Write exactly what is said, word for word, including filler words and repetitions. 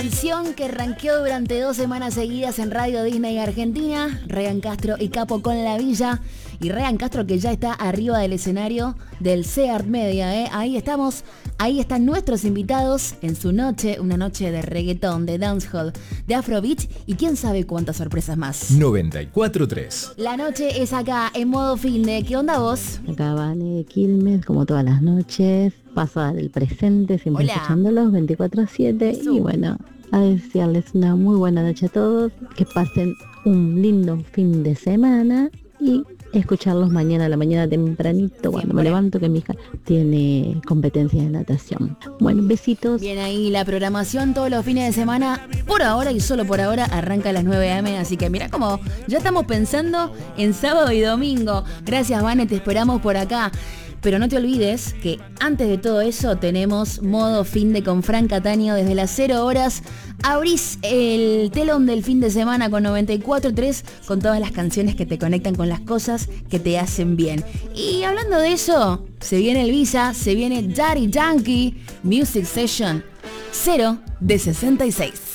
Canción que ranqueó durante dos semanas seguidas en Radio Disney Argentina. Ryan Castro y Capo con La Villa. Y Ryan Castro que ya está arriba del escenario del SEAT Media, ¿eh? Ahí estamos, ahí están nuestros invitados en su noche, una noche de reggaetón, de dancehall, de afrobeat y quién sabe cuántas sorpresas más. noventa y cuatro punto tres. La noche es acá en modo finde. ¿Qué onda vos? Acá Vane de Quilmes, como todas las noches, pasa del presente, siempre Hola. escuchándolos veinticuatro siete y bueno, a desearles una muy buena noche a todos, que pasen un lindo fin de semana y escucharlos mañana a la mañana tempranito cuando me levanto, que mi hija tiene competencia de natación. Bueno, besitos. Bien ahí, la programación todos los fines de semana, por ahora y solo por ahora, arranca a las nueve a.m. Así que mira como ya estamos pensando en sábado y domingo. Gracias, Vane, te esperamos por acá. Pero no te olvides que antes de todo eso tenemos modo finde con Fran Cataño desde las cero horas. Abrís el telón del fin de semana con noventa y cuatro punto tres con todas las canciones que te conectan con las cosas que te hacen bien. Y hablando de eso, se viene el Visa, se viene Daddy Yankee Music Session cero de sesenta y seis.